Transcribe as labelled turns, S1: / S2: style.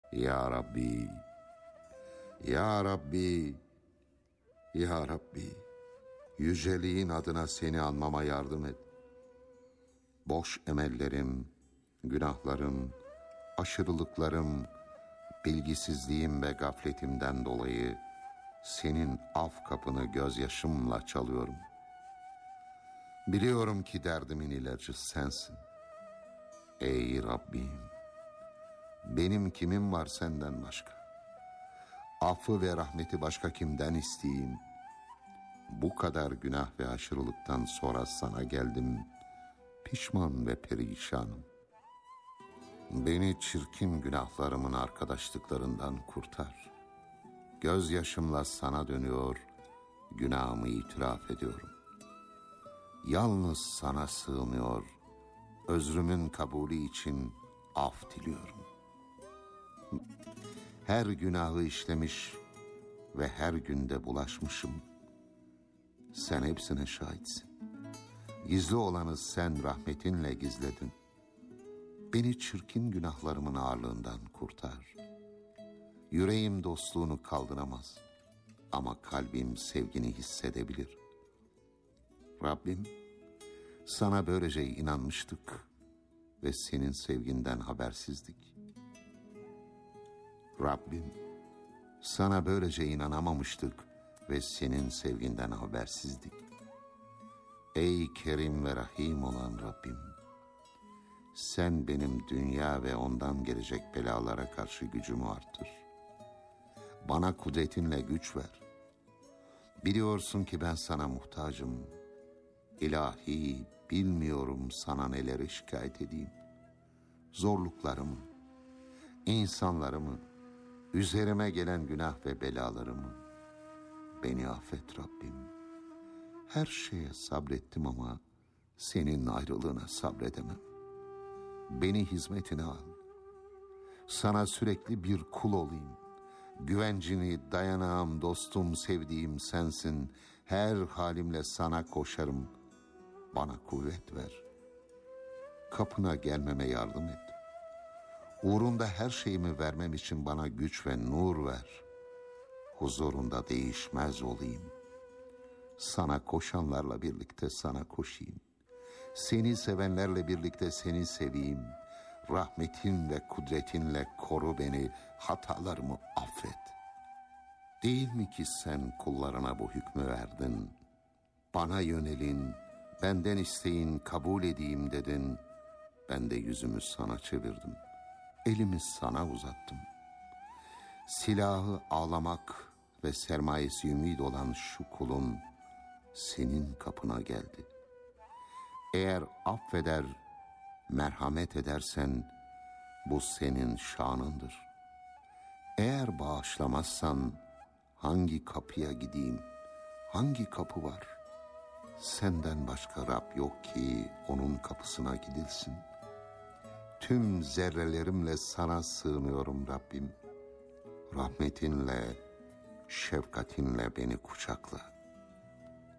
S1: Ya Rabbi, Ya Rabbi, Ya Rabbi, yüceliğin adına seni anmama yardım et. Boş emellerim, günahlarım, aşırılıklarım, bilgisizliğim ve gafletimden dolayı senin af kapını gözyaşımla çalıyorum. Biliyorum ki derdimin ilacı sensin. Ey Rabbim, benim kimim var senden başka? Affı ve rahmeti başka kimden isteyeyim? Bu kadar günah ve aşırılıktan sonra sana geldim, pişman ve perişanım. Beni çirkin günahlarımın arkadaşlıklarından kurtar. Gözyaşımla sana dönüyor, günahımı itiraf ediyorum. Yalnız sana sığınıyor, özrümün kabulü için af diliyorum. Her günahı işlemiş ve her günde bulaşmışım. Sen hepsine şahitsin. Gizli olanı sen rahmetinle gizledin. Beni çirkin günahlarımın ağırlığından kurtar. Yüreğim dostluğunu kaldıramaz ama kalbim sevgini hissedebilir. Rabbim, sana böylece inanmıştık ve senin sevginden habersizdik. Rabbim, sana böylece inanamamıştık ve senin sevginden habersizdik. Ey Kerim ve Rahim olan Rabbim, sen benim dünya ve ondan gelecek belalara karşı gücümü artır. Bana kudretinle güç ver. Biliyorsun ki ben sana muhtacım. İlahi, bilmiyorum sana neleri şikayet edeyim. Zorluklarımı, insanlarımı, üzerime gelen günah ve belalarımı. Beni affet Rabbim. Her şeye sabrettim ama senin ayrılığına sabredemem. Beni hizmetine al. Sana sürekli bir kul olayım. Güvencini, dayanağım, dostum, sevdiğim sensin. Her halimle sana koşarım. Bana kuvvet ver. Kapına gelmeme yardım et. Uğrunda her şeyimi vermem için bana güç ve nur ver. Huzurunda değişmez olayım. Sana koşanlarla birlikte sana koşayım. Seni sevenlerle birlikte seni seveyim. Rahmetin ve kudretinle koru beni, hatalarımı affet. Değil mi ki sen kullarına bu hükmü verdin? Bana yönelin, benden isteyin, kabul edeyim dedin. Ben de yüzümü sana çevirdim. Elimi sana uzattım. Silahı ağlamak ve sermayesi ümit olan şu kulun senin kapına geldi. Eğer affeder, merhamet edersen bu senin şanındır. Eğer bağışlamazsan hangi kapıya gideyim? Hangi kapı var? Senden başka Rab yok ki onun kapısına gidilsin. Tüm zerrelerimle sana sığınıyorum Rabbim. Rahmetinle, şefkatinle beni kucakla.